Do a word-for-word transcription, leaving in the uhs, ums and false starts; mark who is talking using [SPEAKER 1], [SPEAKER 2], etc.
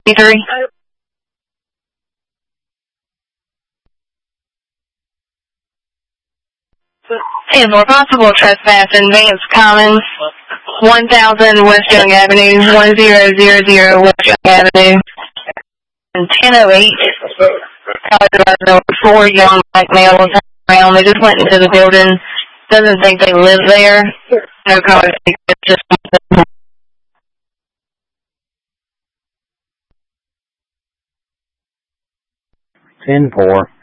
[SPEAKER 1] three. And for possible trespass in Vance Commons, one thousand West Young Avenue, one zero zero zero West Young Avenue, and ten oh eight. There were four young black males around. They just went into the building. Doesn't think they live there. No comment. It's just
[SPEAKER 2] ten four.